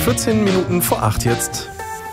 14 Minuten vor 8 jetzt.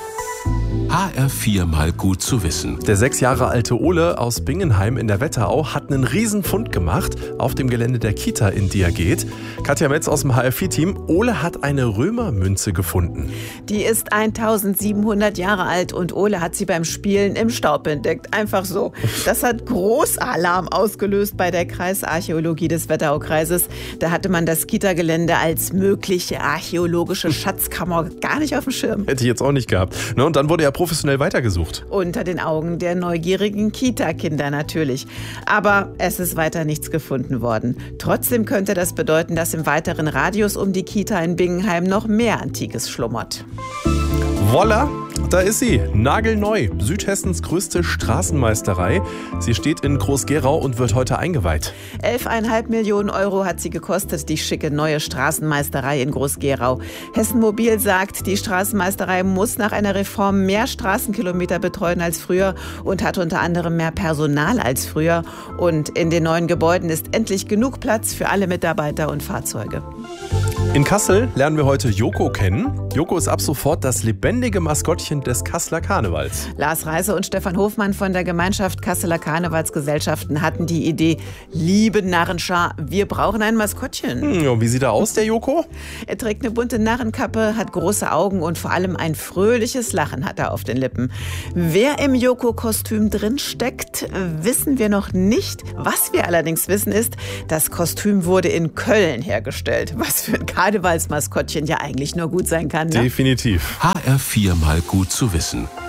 HR4 mal gut zu wissen. Der 6 Jahre alte Ole aus Bingenheim in der Wetterau hat einen Riesenfund gemacht auf dem Gelände der Kita in Diaget. Katja Metz aus dem HR4-Team. Ole hat eine Römermünze gefunden. Die ist 1700 Jahre alt und Ole hat sie beim Spielen im Staub entdeckt. Einfach so. Das hat Großalarm ausgelöst bei der Kreisarchäologie des Wetteraukreises. Da hatte man das Kita-Gelände als mögliche archäologische Schatzkammer gar nicht auf dem Schirm. Hätte ich jetzt auch nicht gehabt. Und dann wurde er professionell weitergesucht. Unter den Augen der neugierigen Kita-Kinder natürlich. Aber es ist weiter nichts gefunden worden. Trotzdem könnte das bedeuten, dass im weiteren Radius um die Kita in Bingenheim noch mehr Antikes schlummert. Voila, da ist sie. Nagelneu. Südhessens größte Straßenmeisterei. Sie steht in Groß-Gerau und wird heute eingeweiht. 11,5 Millionen Euro hat sie gekostet, die schicke neue Straßenmeisterei in Groß-Gerau. Hessen Mobil sagt, die Straßenmeisterei muss nach einer Reform mehr Straßenkilometer betreuen als früher und hat unter anderem mehr Personal als früher. Und in den neuen Gebäuden ist endlich genug Platz für alle Mitarbeiter und Fahrzeuge. In Kassel lernen wir heute Joko kennen. Joko ist ab sofort das lebendige Maskottchen des Kasseler Karnevals. Lars Reise und Stefan Hofmann von der Gemeinschaft Kasseler Karnevalsgesellschaften hatten die Idee, liebe Narrenschar, wir brauchen ein Maskottchen. Ja, wie sieht er aus, der Joko? Er trägt eine bunte Narrenkappe, hat große Augen und vor allem ein fröhliches Lachen hat er auf den Lippen. Wer im Joko-Kostüm drin steckt, wissen wir noch nicht. Was wir allerdings wissen ist, das Kostüm wurde in Köln hergestellt. Was für ein Karnevalsmaskottchen ja eigentlich nur gut sein kann. Ne? Definitiv. HR4 mal gut zu wissen.